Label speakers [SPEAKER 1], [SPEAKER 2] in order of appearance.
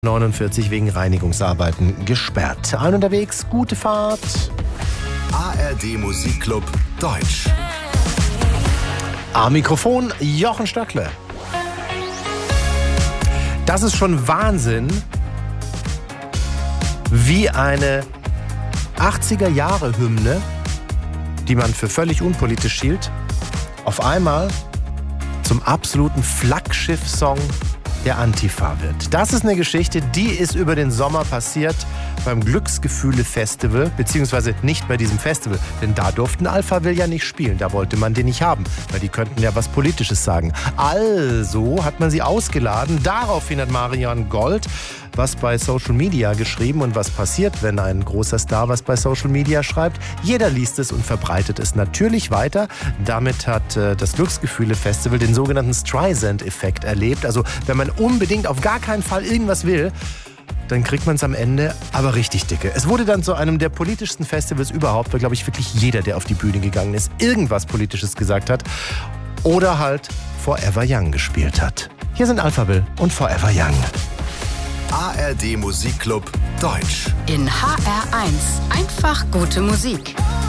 [SPEAKER 1] 49 wegen Reinigungsarbeiten gesperrt. Allen unterwegs, gute Fahrt.
[SPEAKER 2] ARD Musikclub Deutsch.
[SPEAKER 1] Am Mikrofon Jochen Stöckle. Das ist schon Wahnsinn, wie eine 80er-Jahre-Hymne, die man für völlig unpolitisch hielt, auf einmal zum absoluten Flaggschiff-Song der Antifa wird. Das ist eine Geschichte, die ist über den Sommer passiert beim Glücksgefühle-Festival, beziehungsweise nicht bei diesem Festival, denn da durften Alphaville ja nicht spielen, da wollte man den nicht haben, weil die könnten ja was Politisches sagen. Also hat man sie ausgeladen, daraufhin hat Marion Gold was bei Social Media geschrieben und was passiert, wenn ein großer Star was bei Social Media schreibt. Jeder liest es und verbreitet es natürlich weiter. Damit hat das Glücksgefühle-Festival den sogenannten Streisand-Effekt erlebt. Also wenn man unbedingt auf gar keinen Fall irgendwas will, dann kriegt man es am Ende aber richtig dicke. Es wurde dann zu einem der politischsten Festivals überhaupt, weil, glaube ich, wirklich jeder, der auf die Bühne gegangen ist, irgendwas Politisches gesagt hat oder halt Forever Young gespielt hat. Hier sind Alphaville und Forever Young.
[SPEAKER 2] ARD Musikclub Deutsch.
[SPEAKER 3] In HR1 einfach gute Musik.